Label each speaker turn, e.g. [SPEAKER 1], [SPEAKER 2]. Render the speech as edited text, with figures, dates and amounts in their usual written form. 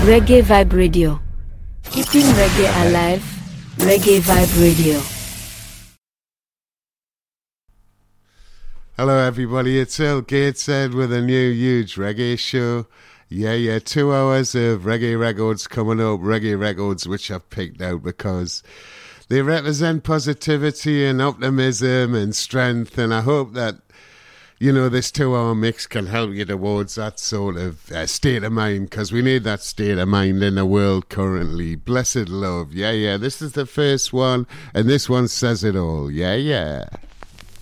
[SPEAKER 1] Reggae Vibe Radio. Keeping reggae alive. Reggae Vibe Radio.
[SPEAKER 2] Hello everybody, it's Earl Gateshead with a new huge reggae show. Yeah, 2 hours of reggae records coming up, reggae records which I've picked out because they represent positivity and optimism and strength, and I hope that, you know, this 2 hour mix can help you towards that sort of state of mind, because we need that state of mind in the world currently. Blessed love, yeah, this is the first one, and this one says it all, yeah.